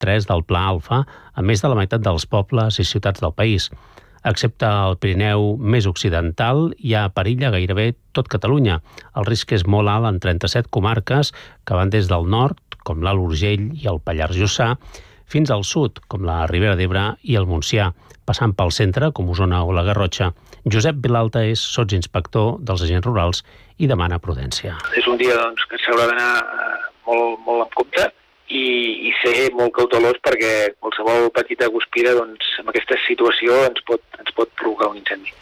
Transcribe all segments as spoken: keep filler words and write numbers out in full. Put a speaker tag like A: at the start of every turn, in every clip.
A: tres del Pla Alfa a més de la meitat dels pobles i ciutats del país. Excepte el Pirineu més occidental, hi ha perill a gairebé tot Catalunya. El risc és molt alt en trenta-set comarques que van des del nord, com l'Alt Urgell i el Pallars Jussà, fins al sud, com la Ribera d'Ebre i el Montsià, passant pel centre, com Osona o la Garrotxa. Josep Vilalta és sotsinspector dels agents rurals i demana prudència.
B: És un dia doncs, que s'haurà d'anar molt, molt amb compte i, i ser molt cautelós perquè qualsevol petita guspira doncs, en aquesta situació ens pot, ens pot provocar un incendi.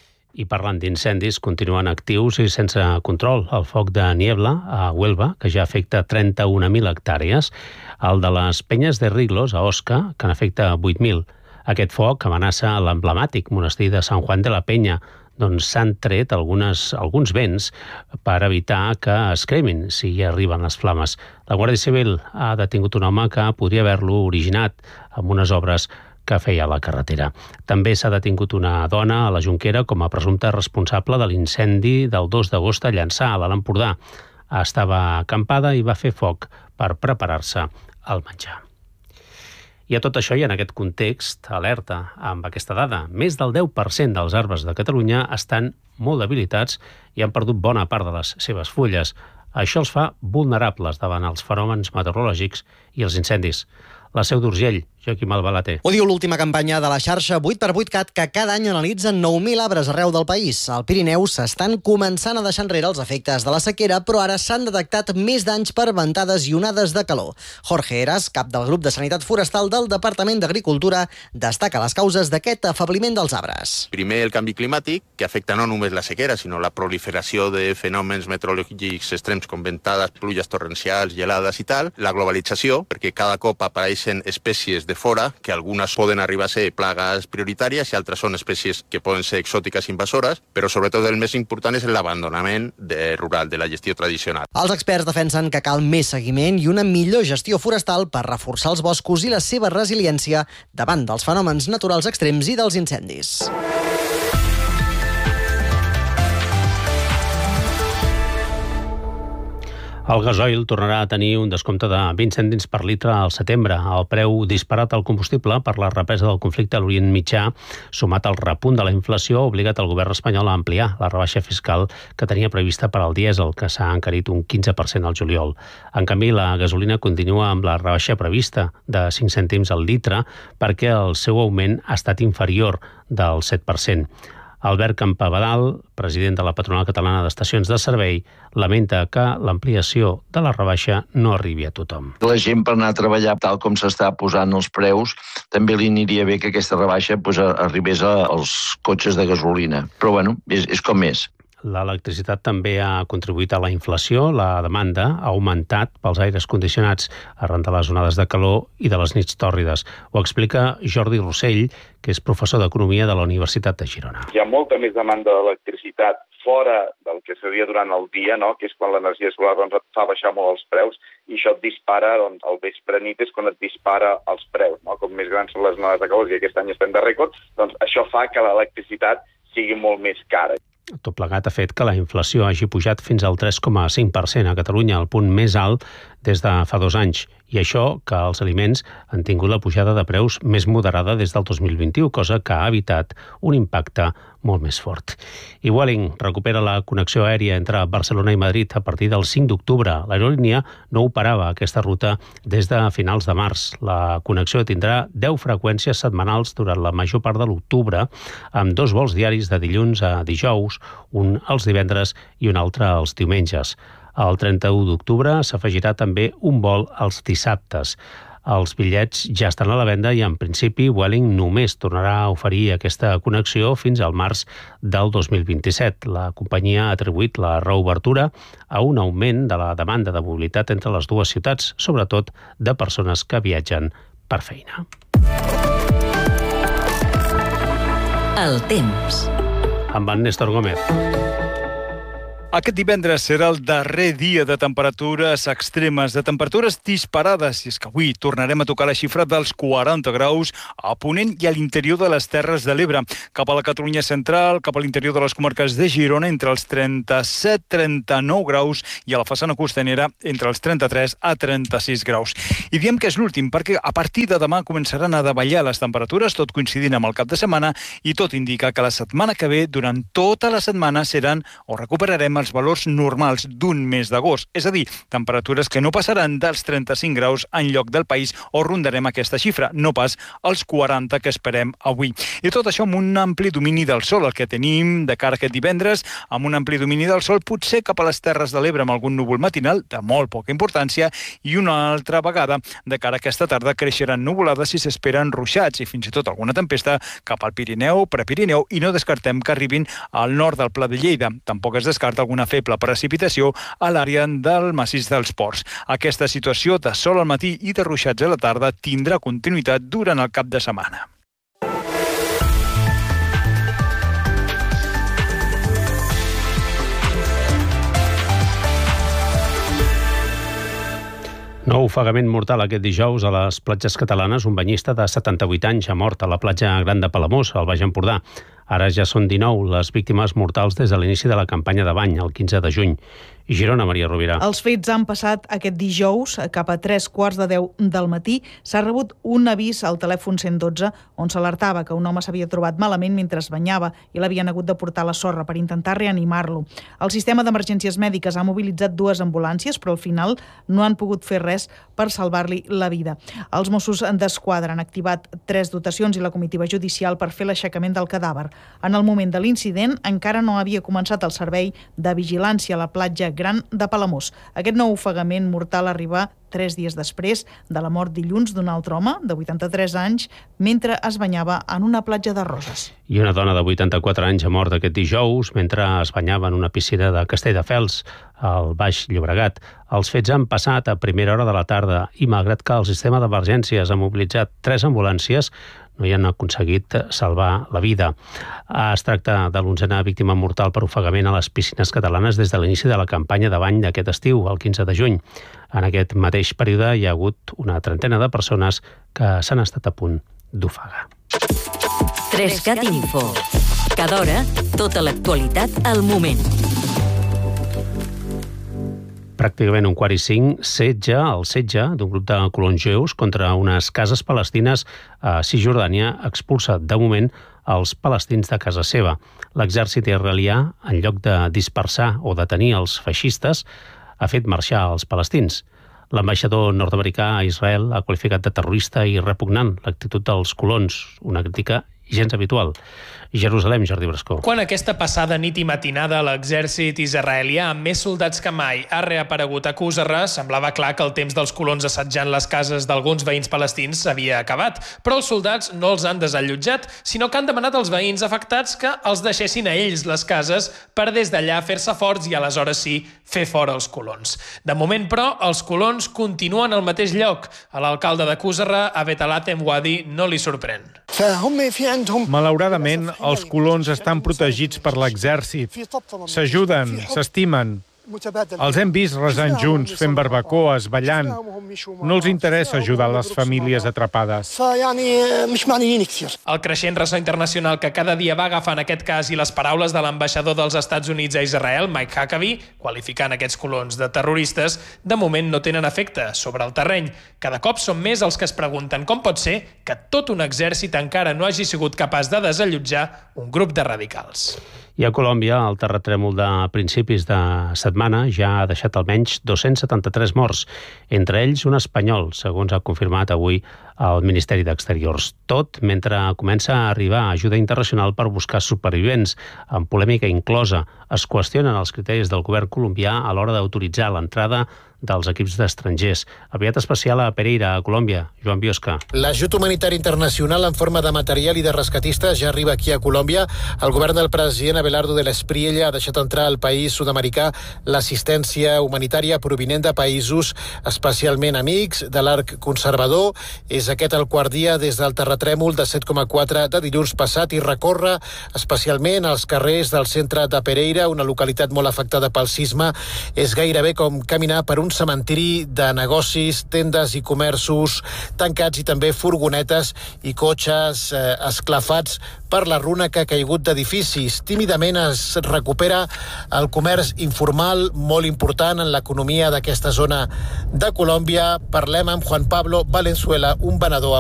A: I parlant d'incendis, continuen actius i sense control el foc de Niebla a Huelva, que ja afecta trenta-una mil hectàrees, el de les Penyes de Riglos a Osca, que n'afecta vuit mil. Aquest foc amenaça l'emblemàtic monestir de Sant Juan de la Penya, d'on s'han tret algunes, alguns vents per evitar que es cremin si hi arriben les flames. La Guàrdia Civil ha detingut un home que podria haver-lo originat amb unes obres que feia a la carretera. També s'ha detingut una dona a la Jonquera com a presumpta responsable de l'incendi del dos d'agost a Llançà, a l'Alt Empordà. Estava acampada i va fer foc per preparar-se al menjar. I a tot això i en aquest context, alerta amb aquesta dada. Més del deu per cent dels arbres de Catalunya estan molt debilitats i han perdut bona part de les seves fulles. Això els fa vulnerables davant els fenòmens meteorològics i els incendis. La Seu d'Urgell, Joaquim Albalater.
C: Ho diu l'última campanya de la xarxa vuit per vuit cat, que cada any analitza nou mil arbres arreu del país. Al Pirineu s'estan començant a deixar enrere els efectes de la sequera, però ara s'han detectat més danys per ventades i onades de calor. Jorge Heras, cap del grup de Sanitat Forestal del Departament d'Agricultura, destaca les causes d'aquest afebliment dels arbres.
D: Primer, el canvi climàtic, que afecta no només la sequera, sinó la proliferació de fenòmens meteorològics extrems com ventades, pluges torrencials, gelades i tal. La globalització, perquè cada cop apareixen espècies de fora, que algunes poden arribar a ser plagues prioritàries i altres són espècies que poden ser exòtiques invasores, però sobretot el més important és l'abandonament de rural, de la gestió tradicional.
C: Els experts defensen que cal més seguiment i una millor gestió forestal per reforçar els boscos i la seva resiliència davant dels fenòmens naturals extrems i dels incendis.
A: El gasoil tornarà a tenir un descompte de vint cèntims per litre al setembre. El preu disparat al combustible per la represa del conflicte a l'Orient Mitjà, sumat al repunt de la inflació, ha obligat el govern espanyol a ampliar la rebaixa fiscal que tenia prevista per al dièsel, que s'ha encarit un quinze per cent al juliol. En canvi, la gasolina continua amb la rebaixa prevista de cinc cèntims al litre perquè el seu augment ha estat inferior del set per cent. Albert Campabadal, president de la Patronal Catalana d'Estacions de Servei, lamenta que l'ampliació de la rebaixa no arribi a tothom.
E: La gent per anar a treballar tal com s'està posant els preus, també li aniria bé que aquesta rebaixa pues, arribés als cotxes de gasolina. Però bueno, és, és com és.
A: L'electricitat també ha contribuït a la inflació. La demanda ha augmentat pels aires condicionats arran de les onades de calor i de les nits tòrrides. Ho explica Jordi Rossell, que és professor d'Economia de la Universitat de Girona.
F: Hi ha molta més demanda d'electricitat fora del que seria durant el dia, no? Que és quan l'energia solar doncs, et fa baixar molt els preus, i això et dispara, doncs, al vespre nit és quan et dispara els preus, no? Com més grans són les onades de calor, i aquest any estem de rècord, doncs això fa que l'electricitat sigui molt més cara.
A: Tot plegat ha fet que la inflació hagi pujat fins al tres coma cinc per cent a Catalunya, el punt més alt des de fa dos anys. I això que els aliments han tingut la pujada de preus més moderada des del dos mil vint-i-u, cosa que ha evitat un impacte molt més fort. I Vueling recupera la connexió aèria entre Barcelona i Madrid a partir del cinc d'octubre. L'aerolínia no operava aquesta ruta des de finals de març. La connexió tindrà deu freqüències setmanals durant la major part de l'octubre, amb dos vols diaris de dilluns a dijous, un els divendres i un altre els diumenges. El trenta-u d'octubre s'afegirà també un vol els dissabtes. Els bitllets ja estan a la venda i, en principi, Vueling només tornarà a oferir aquesta connexió fins al març del dos mil vint-i-set. La companyia ha atribuït la reobertura a un augment de la demanda de mobilitat entre les dues ciutats, sobretot de persones que viatgen per feina.
G: El temps.
A: Amb en Néstor Gómez.
G: Aquest divendres serà el darrer dia de temperatures extremes, de temperatures disparades, i és que avui tornarem a tocar la xifra dels quaranta graus a Ponent i a l'interior de les Terres de l'Ebre. Cap a la Catalunya central, cap a l'interior de les comarques de Girona, entre els trenta-set a trenta-nou graus, i a la façana costanera entre els trenta-tres a trenta-sis graus. I diem que és l'últim, perquè a partir de demà començaran a davallar les temperatures, tot coincidint amb el cap de setmana, i tot indica que la setmana que ve, durant tota la setmana, seran o recuperarem els valors normals d'un mes d'agost, és a dir, temperatures que no passaran dels trenta-cinc graus en lloc del país, o rondarem aquesta xifra, no pas els quaranta que esperem avui. I tot això amb un ampli domini del sol, el que tenim de cara a aquest divendres, amb un ampli domini del sol, potser cap a les Terres de l'Ebre amb algun núvol matinal de molt poca importància, i una altra vegada de cara a aquesta tarda creixeran nuvolades i s'esperen ruixats i fins i tot alguna tempesta cap al Pirineu, Prepirineu, i no descartem que arribin al nord del Pla de Lleida. Tampoc es descarta alguna feble precipitació a l'àrea del massís dels Ports. Aquesta situació de sol al matí i de ruixats a la tarda tindrà continuïtat durant el cap de setmana.
A: Nou ofegament mortal aquest dijous a les platges catalanes. Un banyista de setanta-vuit anys ha mort a la platja Gran de Palamós, al Baix Empordà. Ara ja són dinou les víctimes mortals des de l'inici de la campanya de bany, el quinze de juny. I Girona, Maria Rovira.
H: Els fets han passat aquest dijous, cap a tres quarts de deu del matí. S'ha rebut un avís al telèfon cent dotze on s'alertava que un home s'havia trobat malament mentre es banyava i l'havien hagut de portar a la sorra per intentar reanimar-lo. El sistema d'emergències mèdiques ha mobilitzat dues ambulàncies, però al final no han pogut fer res per salvar-li la vida. Els Mossos d'Esquadra han activat tres dotacions i la comitiva judicial per fer l'aixecament del cadàver. En el moment de l'incident encara no havia començat el servei de vigilància a la platja Gran de Palamós. Aquest nou ofegament mortal arriba tres dies després de la mort dilluns d'un altre home de vuitanta-tres anys mentre es banyava en una platja de Roses.
A: I una dona de vuitanta-quatre anys ha mort aquest dijous mentre es banyava en una piscina de Castelldefels, al Baix Llobregat. Els fets han passat a primera hora de la tarda i, malgrat que el sistema d'emergències ha mobilitzat tres ambulàncies, no hi han aconseguit salvar la vida. Es tracta de l'onzena víctima mortal per ofegament a les piscines catalanes des de l'inici de la campanya de bany d'aquest estiu, el quinze de juny. En aquest mateix període hi ha hagut una trentena de persones que s'han estat a punt d'ofegar.
I: Trescat Info. Cada hora, tota l'actualitat al moment.
A: Pràcticament un quart i cinc, setge, el setge d'un grup de colons jueus contra unes cases palestines a Cisjordània expulsa de moment els palestins de casa seva. L'exèrcit israelià, en lloc de dispersar o detenir els feixistes, ha fet marxar els palestins. L'ambaixador nord-americà a Israel ha qualificat de terrorista i repugnant l'actitud dels colons, una crítica gens habitual. Jerusalem, Jordi Brascó.
J: Quan aquesta passada nit i matinada l'exèrcit israelià, amb més soldats que mai, ha reaparegut a Qusarra, semblava clar que el temps dels colons assetjant les cases d'alguns veïns palestins s'havia acabat, però els soldats no els han desallotjat, sinó que han demanat als veïns afectats que els deixessin a ells les cases per des d'allà fer-se forts i aleshores sí fer fora els colons. De moment, però, els colons continuen al mateix lloc. A l'alcalde de Qusarra, Abed Alatem Wadi, no li sorprèn.
K: Malauradament, els colons estan protegits per l'exèrcit. S'ajuden, s'estimen. Els hem vist resant junts, fent barbacoes, ballant. No els interessa ajudar les famílies atrapades.
J: El creixent ressò internacional que cada dia va agafant aquest cas i les paraules de l'ambaixador dels Estats Units a Israel, Mike Huckabee, qualificant aquests colons de terroristes, de moment no tenen efecte sobre el terreny. Cada cop són més els que es pregunten com pot ser que tot un exèrcit encara no hagi sigut capaç de desallotjar un grup de radicals.
A: I a Colòmbia, el terratrèmol de principis de setmana ja ha deixat almenys dos-cents setanta-tres morts, entre ells un espanyol, segons ha confirmat avui el Ministeri d'Exteriors. Tot mentre comença a arribar ajuda internacional per buscar supervivents. En polèmica inclosa, es qüestionen els criteris del govern colombià a l'hora d'autoritzar l'entrada dels equips d'estrangers. Enviat especial a Pereira, a Colòmbia. Joan Biosca.
L: L'ajut humanitari internacional en forma de material i de rescatistes ja arriba aquí a Colòmbia. El govern del president Abelardo de l'Espriella ha deixat entrar al país sud-americà l'assistència humanitària provinent de països especialment amics de l'arc conservador. És aquest el quart dia des del terratrèmol de set coma quatre de dilluns passat i recorre especialment als carrers del centre de Pereira, una localitat molt afectada pel sisme. És gairebé com caminar per un cementiri de negocis, tendes i comerços tancats i també furgonetes i cotxes eh, esclafats per la runa que ha caigut d'edificis. Tímidament es recupera el comerç informal, molt important en l'economia d'aquesta zona de Colòmbia. Parlem amb Juan Pablo Valenzuela, un venedor